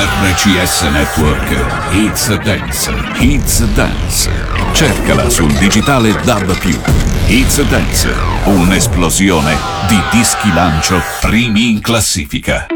RCS Network. It's Dance. It's Dance. Cercala sul digitale DAB+. It's Dance. Un'esplosione di dischi lancio primi in classifica.